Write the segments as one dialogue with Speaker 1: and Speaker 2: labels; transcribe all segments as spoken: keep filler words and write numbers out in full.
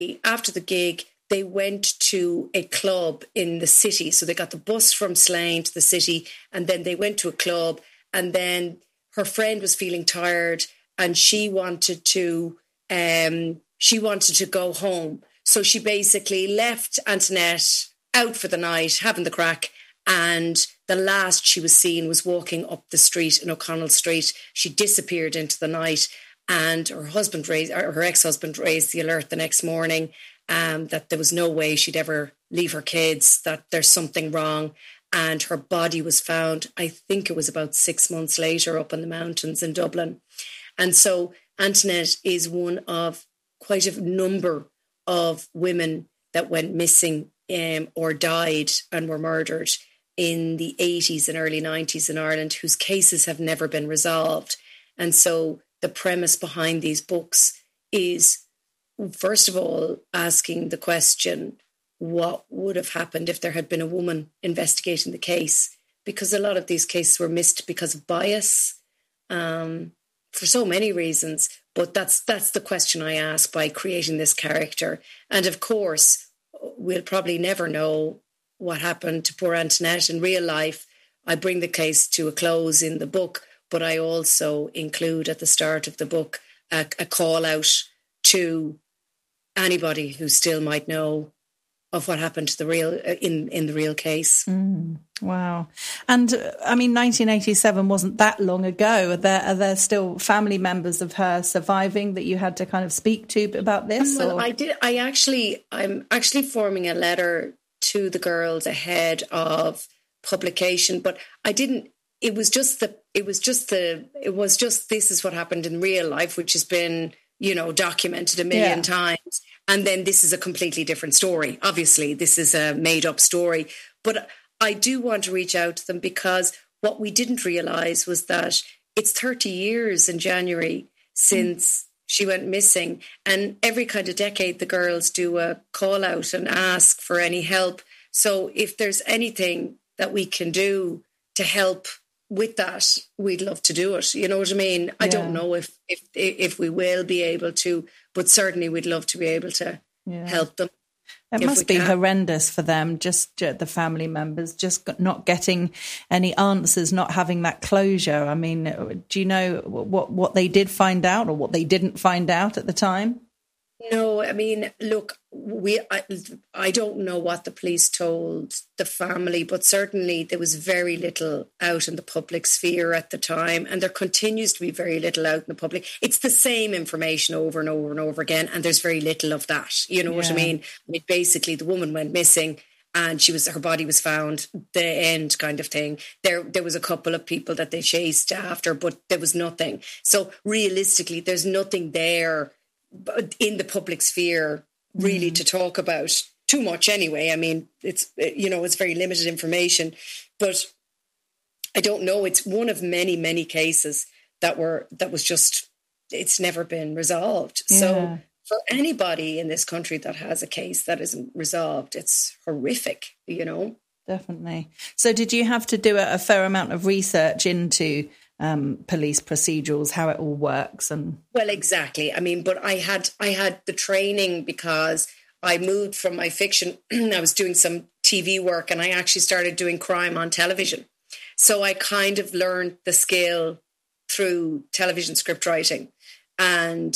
Speaker 1: after the gig, they went to a club in the city. So they got the bus from Slane to the city, and then they went to a club, and then her friend was feeling tired and she wanted to um, she wanted to go home. So she basically left Antoinette out for the night, having the crack, and the last she was seen was walking up the street in O'Connell Street. She disappeared into the night, and her husband raised, or her ex-husband raised the alert the next morning um, that there was no way she'd ever leave her kids, that there's something wrong. And her body was found, I think it was about six months later, up in the mountains in Dublin. And so Antoinette is one of quite a number of women that went missing um, or died and were murdered in the eighties and early nineties in Ireland, whose cases have never been resolved. And so the premise behind these books is, first of all, asking the question, what would have happened if there had been a woman investigating the case? Because a lot of these cases were missed because of bias, um, for so many reasons. But that's that's the question I ask by creating this character. And of course, we'll probably never know what happened to poor Antoinette in real life. I bring the case to a close in the book, but I also include at the start of the book a, a call out to anybody who still might know of what happened to the real in, in the real case.
Speaker 2: Mm, wow. And uh, I mean, nineteen eighty-seven wasn't that long ago. Are there, are there still family members of her surviving that you had to kind of speak to about this?
Speaker 1: Well,
Speaker 2: or?
Speaker 1: I did. I actually, I'm actually forming a letter to the girls ahead of publication, but I didn't, it was just the, it was just the, it was just, this is what happened in real life, which has been, you know, documented a million yeah. times. And then this is a completely different story. Obviously, this is a made up story. But I do want to reach out to them because what we didn't realise was that it's thirty years in January since mm. she went missing. And every kind of decade, the girls do a call out and ask for any help. So if there's anything that we can do to help with that, we'd love to do it. You know what I mean? Yeah. I don't know if, if if we will be able to, but certainly we'd love to be able to yeah. help them.
Speaker 2: It must be can. horrendous for them, just the family members, just not getting any answers, not having that closure. I mean, do you know what, what they did find out or what they didn't find out at the time?
Speaker 1: No, I mean, look, we I, I don't know what the police told the family, but certainly there was very little out in the public sphere at the time, and there continues to be very little out in the public. It's the same information over and over and over again, and there's very little of that. You know yeah. what I mean? I mean, basically, the woman went missing, and she was her body was found. The end, kind of thing. There, there was a couple of people that they chased after, but there was nothing. So realistically, there's nothing there in the public sphere really mm. to talk about too much anyway. I mean, it's, you know, it's very limited information, but I don't know. It's one of many, many cases that were, that was just, it's never been resolved. Yeah. So for anybody in this country that has a case that isn't resolved, it's horrific, you know.
Speaker 2: Definitely. So did you have to do a, a fair amount of research into Um, police procedurals, how it all works? And
Speaker 1: well, exactly. I mean, but I had I had the training because I moved from my fiction. I was doing some T V work, and I actually started doing crime on television. So I kind of learned the skill through television script writing, and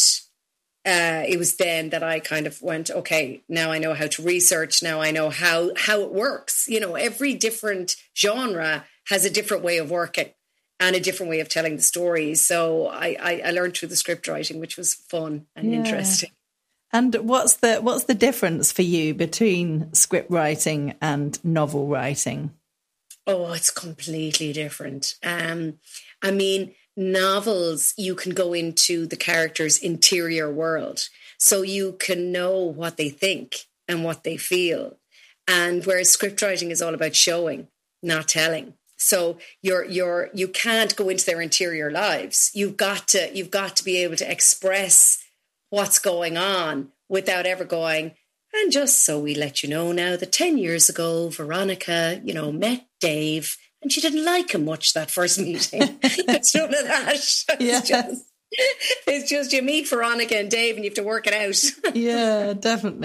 Speaker 1: uh, it was then that I kind of went, okay, now I know how to research. Now I know how how it works. You know, every different genre has a different way of working and a different way of telling the stories. So I, I, I learned through the script writing, which was fun and yeah. interesting.
Speaker 2: And what's the what's the difference for you between script writing and novel writing?
Speaker 1: Oh, it's completely different. Um, I mean, novels, you can go into the character's interior world. So you can know what they think and what they feel. And whereas script writing is all about showing, not telling. So you're you're you can't go into their interior lives. You've got to you've got to be able to express what's going on without ever going, and just so we let you know now that ten years ago, Veronica, you know, met Dave and she didn't like him much that first meeting. It's none of that.
Speaker 2: Yeah.
Speaker 1: Just, It's just you meet Veronica and Dave and you have to work it out.
Speaker 2: Yeah, definitely.